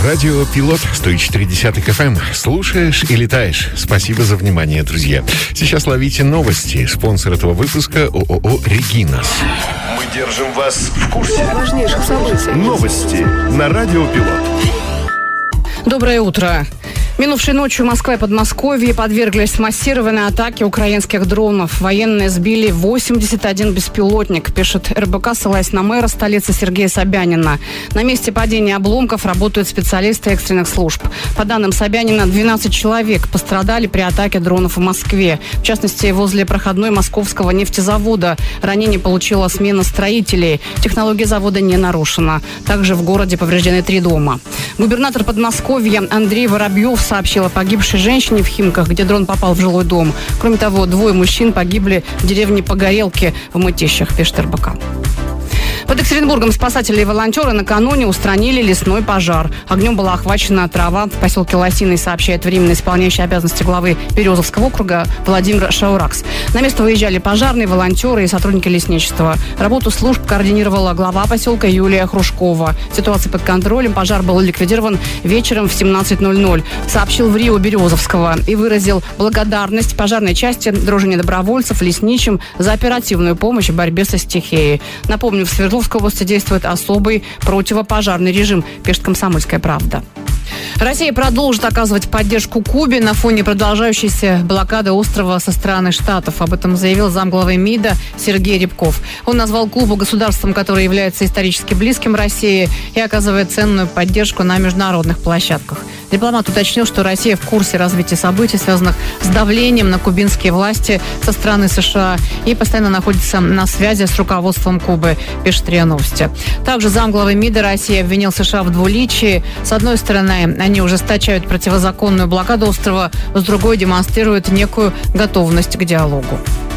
Радио Пилот 104.10 FM. Слушаешь и летаешь. Спасибо за внимание, друзья. Сейчас ловите новости. Спонсор этого выпуска ООО «Регинас». Мы держим вас в курсе важнейших событий. Новости на Радио Пилот. Доброе утро. Минувшей ночью Москва и Подмосковье подверглись массированной атаке украинских дронов. Военные сбили 81 беспилотник, пишет РБК, ссылаясь на мэра столицы Сергея Собянина. На месте падения обломков работают специалисты экстренных служб. По данным Собянина, 12 человек пострадали при атаке дронов в Москве. В частности, возле проходной московского нефтезавода. Ранение получила смена строителей. Технология завода не нарушена. Также в городе повреждены 3 дома. Губернатор Подмосковья Андрей Воробьев сообщил о погибшей женщине в Химках, где дрон попал в жилой дом. Кроме того, 2 мужчин погибли в деревне Погорелки в Мытищах, пишет РБК. Под Екатеринбургом спасатели и волонтеры накануне устранили лесной пожар. Огнем была охвачена трава в поселке Лосиный, сообщает временно исполняющий обязанности главы Березовского округа Владимир Шауракс. На место выезжали пожарные, волонтеры и сотрудники лесничества. Работу служб координировала глава поселка Юлия Хрушкова. Ситуация под контролем. Пожар был ликвидирован вечером в 17:00, сообщил в РИО Березовского и выразил благодарность пожарной части, дружине добровольцев, лесничим за оперативную помощь в борьбе со стихией. Напомню, в Свердловской области действует особый противопожарный режим, пишет «Комсомольская правда». Россия продолжит оказывать поддержку Кубе на фоне продолжающейся блокады острова со стороны Штатов. Об этом заявил замглавы МИДа Сергей Рябков. Он назвал Кубу государством, которое является исторически близким России и оказывает ценную поддержку на международных площадках. Дипломат уточнил, что Россия в курсе развития событий, связанных с давлением на кубинские власти со стороны США, и постоянно находится на связи с руководством Кубы, пишет РИА Новости. Также замглавы МИДа России обвинил США в двуличии. С одной стороны, они ужесточают противозаконную блокаду острова, с другой демонстрируют некую готовность к диалогу.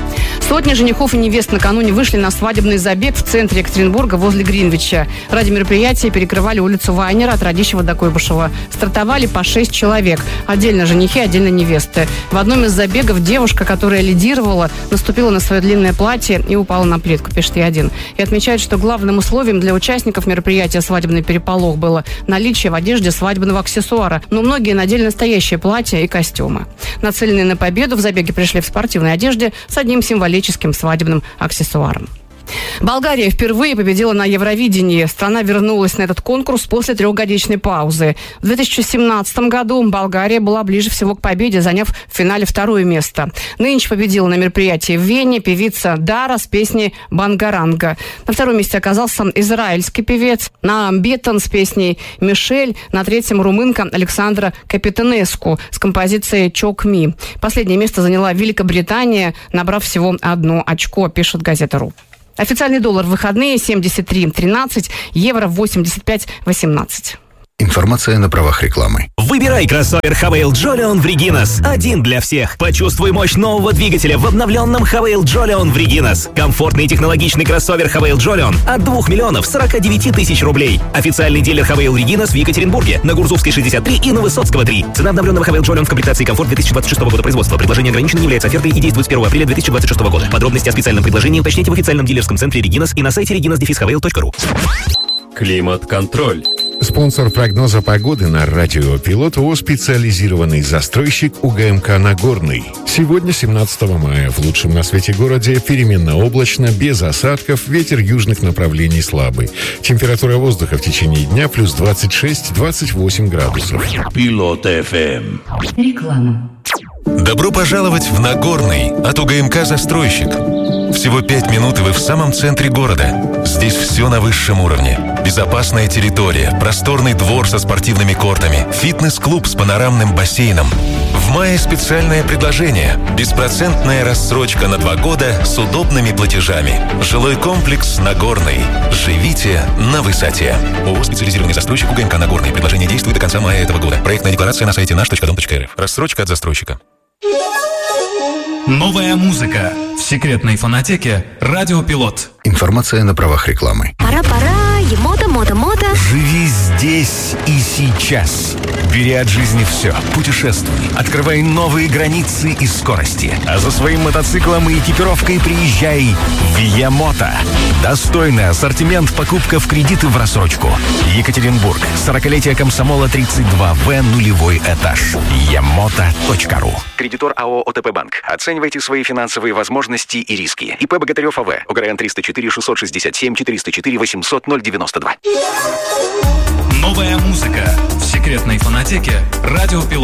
Сотни женихов и невест накануне вышли на свадебный забег в центре Екатеринбурга возле Гринвича. Ради мероприятия перекрывали улицу Вайнера от Радищева до Куйбышева. Стартовали по 6 человек. Отдельно женихи, отдельно невесты. В одном из забегов девушка, которая лидировала, наступила на свое длинное платье и упала на плитку, пишет Е1. И отмечает, что главным условием для участников мероприятия «Свадебный переполох» было наличие в одежде свадебного аксессуара. Но многие надели настоящее платье и костюмы. Нацеленные на победу в забеге пришли в спортивной одежде с одним символическим свадебным аксессуаром. Болгария впервые победила на Евровидении. Страна вернулась на этот конкурс после 3-годичной паузы. В 2017 году Болгария была ближе всего к победе, заняв в финале 2-е место. Нынче победила на мероприятии в Вене певица Дара с песней «Бангаранга». На 2-м месте оказался израильский певец Наам Бетон с песней «Мишель». На 3-м румынка Александра Капитанеску с композицией «Чок Ми». Последнее место заняла Великобритания, набрав всего 1 очко, пишет газета.ру. Официальный доллар в выходные 73.13, евро 85.18. Информация на правах рекламы. Выбирай кроссовер Havail Jolion в Регинас. Один для всех. Почувствуй мощь нового двигателя в обновленном Havail Jolion в Регинас. Комфортный и технологичный кроссовер Havail Jolion от 2 49 тысяч рублей. Официальный дилер Havail Регинас в Екатеринбурге на Гурзувской 63 и на Высоцкого 3. Цена обновленного Havail Jolion в комплектации комфорт 2026 года производства. Предложение ограничено, не является офертой и действует с 1 апреля 2026 года. Подробности о специальном предложении уточните в официальном дилерском центре Регинас и на сайте reginas-havail.ru. Климат-контроль. Спонсор прогноза погоды на Радио Пилот ООО «Специализированный застройщик» УГМК «Нагорный». Сегодня, 17 мая, в лучшем на свете городе переменно облачно, без осадков, ветер южных направлений слабый. Температура воздуха в течение дня плюс 26-28 градусов. Пилот ФМ. Реклама. Добро пожаловать в Нагорный от УГМК «Застройщик». Всего 5 минут, и вы в самом центре города. Здесь все на высшем уровне. Безопасная территория, просторный двор со спортивными кортами, фитнес-клуб с панорамным бассейном. В мае специальное предложение. Беспроцентная рассрочка на 2 года с удобными платежами. Жилой комплекс «Нагорный». Живите на высоте. ООО «Специализированный застройщик» УГМК «Нагорный». Предложение действует до конца мая этого года. Проектная декларация на сайте наш.дом.рф. Рассрочка от застройщика. Новая музыка в секретной фонотеке «Радио Пилот». Информация на правах рекламы. Пора, емота, мода. Живи здесь. здесь и сейчас. Бери от жизни все. Путешествуй. Открывай новые границы и скорости. А за своим мотоциклом и экипировкой приезжай в Ямото. Достойный ассортимент, покупка в кредит и в рассрочку. Екатеринбург. 40-летие комсомола 32В, нулевой этаж. Ямото.ру. Кредитор АО ОТП Банк. Оценивайте свои финансовые возможности и риски. ИП Богатырев АВ. ОГРН 304 667 404 800 092. Новая музыка в секретной фонотеке «Радио Пилот».